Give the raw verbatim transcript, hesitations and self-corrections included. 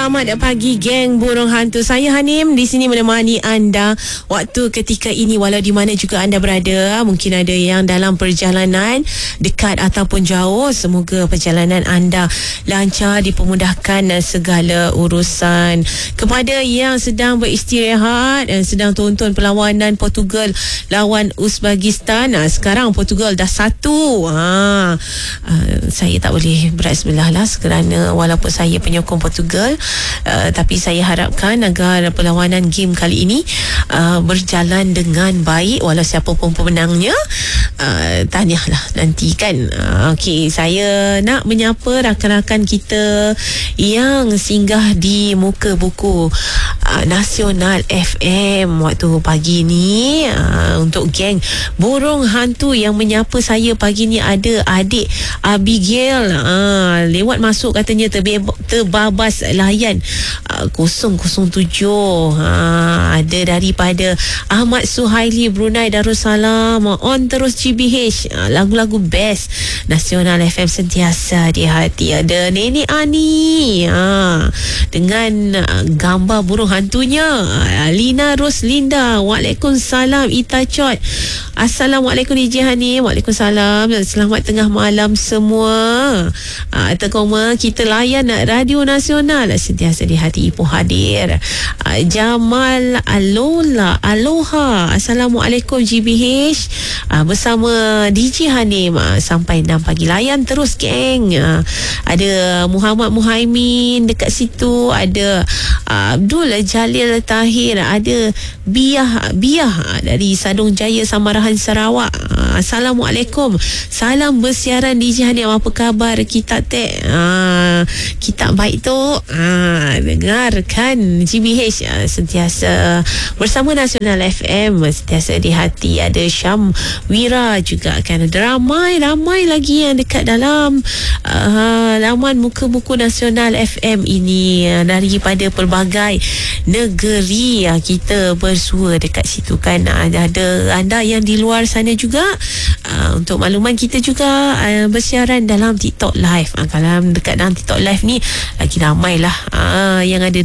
Selamat pagi geng burung hantu. Saya Hanim di sini menemani anda waktu ketika ini walau di mana juga anda berada. Mungkin ada yang dalam perjalanan dekat ataupun jauh. Semoga perjalanan anda lancar, dipermudahkan segala urusan. Kepada yang sedang beristirahat dan sedang tonton perlawanan Portugal lawan Uzbekistan, sekarang Portugal dah satu. Ha, uh, saya tak boleh berat sebelah lah kerana walaupun saya penyokong Portugal, uh, tapi saya harapkan agar perlawanan game kali ini uh, berjalan dengan baik walau siapa pun pemenangnya. Uh, tahniahlah nanti kan. Uh, Okey, saya nak menyapa rakan-rakan kita yang singgah di muka buku uh, Nasional F M waktu pagi ni. Uh, untuk geng burung hantu yang menyapa saya pagi ni ada adik Abigail, uh, lewat masuk katanya terbe- terbabas layan uh, kosong kosong tujuh. uh, ada daripada Ahmad Suhaili Brunei Darussalam, on terus G B H, uh, lagu-lagu best Nasional F M sentiasa di hati. Ada Nenek Ani uh, dengan uh, gambar burung hantunya. uh, Lina Roslinda, Waalaikumsalam. Ita Chot, Assalamualaikum D J Hani. Waalaikumsalam. Selamat tengah malam semua. uh, Terkoma kita layan Radio Nasional sentiasa di hati. Ipoh hadir. uh, Jamal Alola Aloha, Assalamualaikum G B H, uh, bersama D J Hanim uh, sampai enam pagi. Layan terus geng. uh, Ada Muhammad Muhaimin dekat situ, ada uh, Abdul Jalil Tahir, ada Biah Biah dari Sadong Jaya Samarahan Sarawak. uh, Assalamualaikum. Salam bersiaran D J Hanim, apa khabar kita teh? uh, Kita baik tu. uh, Dengarkan G B H uh, sentiasa bersama Nasional F M, sentiasa di hati. Ada Syam Wira juga kan. Ada ramai-ramai lagi yang dekat dalam uh, laman muka buku Nasional F M ini uh, daripada pelbagai negeri. uh, Kita bersua dekat situ kan. uh, Ada anda yang di luar sana juga. uh, Untuk makluman kita juga uh, bersiaran dalam TikTok Live. uh, Kalau dekat dalam TikTok Live ni lagi ramai lah uh, yang ada